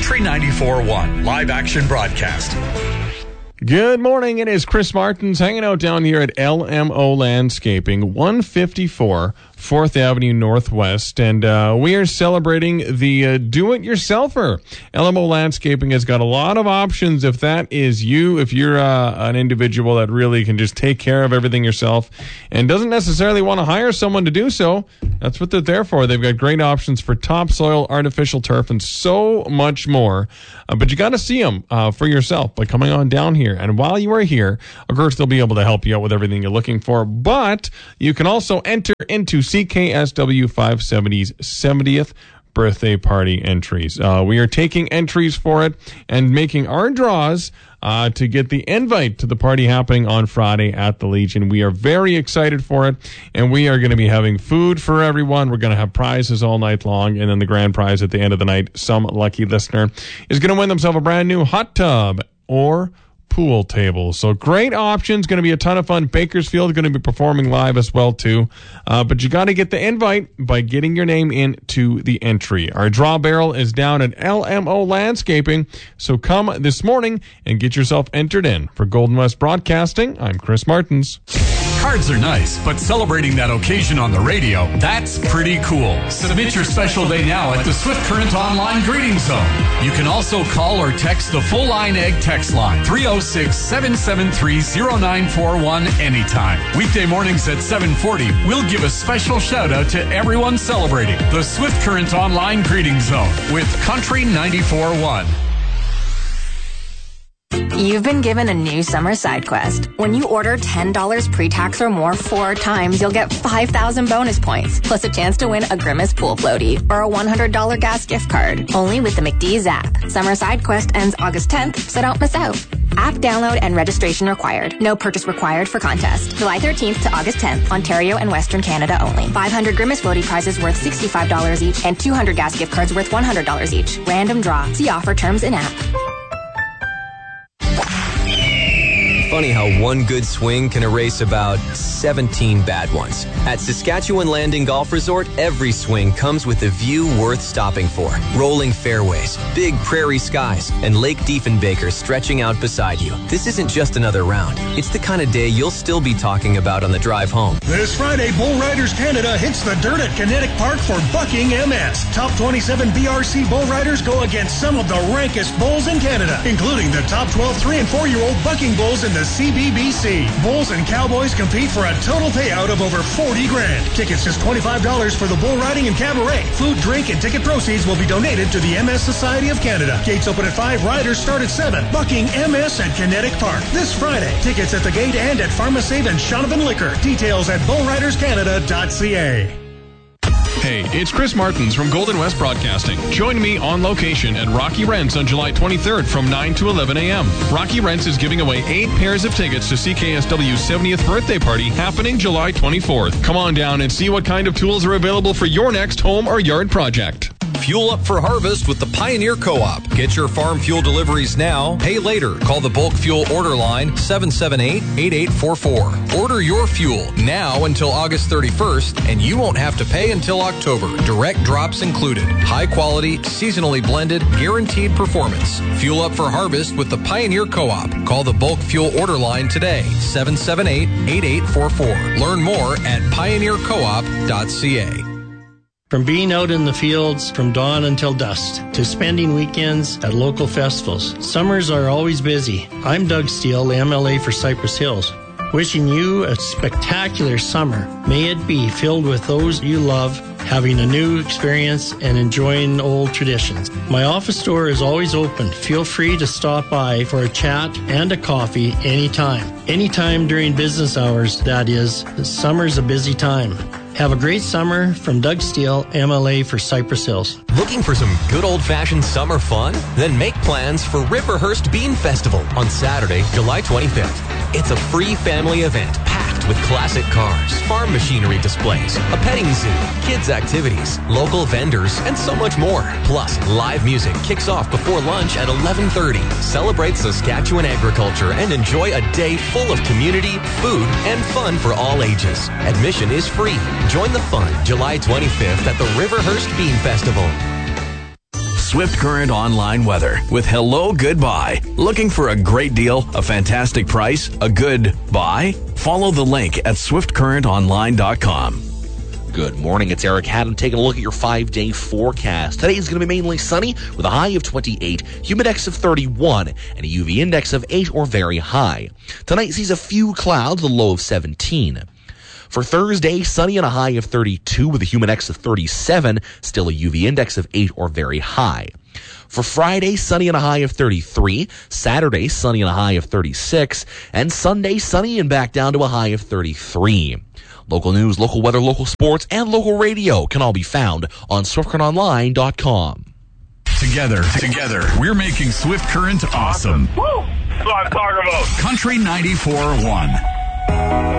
Country 94.1 live action broadcast. Good morning. It is Chris Martins hanging out down here at LMO Landscaping, 154 4th Avenue Northwest, and we are celebrating the do-it-yourselfer. LMO Landscaping has got a lot of options if that is you, if you're an individual that really can just take care of everything yourself and doesn't necessarily want to hire someone to do so. That's what they're there for. They've got great options for topsoil, artificial turf, and so much more. But you got to see them for yourself by coming on down here. And while you are here, of course, they'll be able to help you out with everything you're looking for. But you can also enter into CKSW 570's 70th birthday party entries. We are taking entries for it and making our draws to get the invite to the party happening on Friday at the Legion. We are very excited for it, and we are going to be having food for everyone. We're going to have prizes all night long, and then the grand prize at the end of the night, some lucky listener is going to win themselves a brand new hot tub or pool table. So great options. Going to be a ton of fun. Bakersfield going to be performing live as well too. But you got to get the invite by getting your name into the entry. Our draw barrel is down at LMO Landscaping. So come this morning and get yourself entered in. For Golden West Broadcasting, I'm Chris Martins. Cards are nice, but celebrating that occasion on the radio, that's pretty cool. Submit your special day now at the Swift Current Online Greeting Zone. You can also call or text the Full Line Egg text line, 306-773-0941 anytime. Weekday mornings at 7:40, we'll give a special shout out to everyone celebrating the Swift Current Online Greeting Zone with Country 94.1. You've been given a new summer side quest. When you order $10 pre-tax or more 4 times, you'll get 5,000 bonus points, plus a chance to win a Grimace pool floaty or a $100 gas gift card. Only with the McDee's app. Summer side quest ends August 10th, so don't miss out. App download and registration required. No purchase required for contest. July 13th to August 10th, Ontario and Western Canada only. 500 Grimace floaty prizes worth $65 each and 200 gas gift cards worth $100 each. Random draw. See offer terms in app. Funny how one good swing can erase about 17 bad ones. At Saskatchewan Landing Golf Resort, every swing comes with a view worth stopping for. Rolling fairways, big prairie skies, and Lake Diefenbaker stretching out beside you. This isn't just another round. It's the kind of day you'll still be talking about on the drive home. This Friday, Bull Riders Canada hits the dirt at Kinetic Park for Bucking MS. Top 27 BRC Bull Riders go against some of the rankest bulls in Canada, including the top 12 3- and 4-year-old bucking bulls in the CBBC. Bulls and Cowboys compete for a total payout of over $40,000. Tickets just $25 for the bull riding and cabaret. Food, drink, and ticket proceeds will be donated to the MS Society of Canada. Gates open at 5, riders start at 7. Bucking MS at Kinetic Park this Friday. Tickets at the gate and at PharmaSave and Shonovan Liquor. Details at bullriderscanada.ca. Hey, it's Chris Martins from Golden West Broadcasting. Join me on location at Rocky Rents on July 23rd from 9 to 11 a.m. Rocky Rents is giving away 8 pairs of tickets to CKSW's 70th birthday party happening July 24th. Come on down and see what kind of tools are available for your next home or yard project. Fuel up for harvest with the Pioneer Co-op. Get your farm fuel deliveries now. Pay later. Call the bulk fuel order line 778-8844. Order your fuel now until August 31st, and you won't have to pay until October. Direct drops included. High quality, seasonally blended, guaranteed performance. Fuel up for harvest with the Pioneer Co-op. Call the bulk fuel order line today. 778-8844. Learn more at pioneercoop.ca. From being out in the fields from dawn until dusk to spending weekends at local festivals, summers are always busy. I'm Doug Steele, the MLA for Cypress Hills. Wishing you a spectacular summer. May it be filled with those you love, having a new experience and enjoying old traditions. My office door is always open. Feel free to stop by for a chat and a coffee anytime. Anytime during business hours, that is. Summer's a busy time. Have a great summer from Doug Steele, MLA for Cypress Hills. Looking for some good old-fashioned summer fun? Then make plans for Riverhurst Bean Festival on Saturday, July 25th. It's a free family event packed with classic cars, farm machinery displays, a petting zoo, kids activities, local vendors, and so much more. Plus, live music kicks off before lunch at 11:30. Celebrate Saskatchewan agriculture and enjoy a day full of community, food, and fun for all ages. Admission is free. Join the fun July 25th at the Riverhurst Bean Festival. Swift Current Online weather with Hello Goodbye. Looking for a great deal, a fantastic price, a good buy? Follow the link at swiftcurrentonline.com. Good morning, it's Eric Haddon taking a look at your 5-day forecast. Today is going to be mainly sunny with a high of 28, humidex of 31, and a UV index of 8 or very high. Tonight sees a few clouds, a low of 17. For Thursday, sunny and a high of 32 with a humidex of 37, still a UV index of 8 or very high. For Friday, sunny and a high of 33, Saturday, sunny and a high of 36, and Sunday, sunny and back down to a high of 33. Local news, local weather, local sports, and local radio can all be found on SwiftCurrentOnline.com. Together, we're making Swift Current awesome. Woo! That's what I'm talking about. Country 94.1.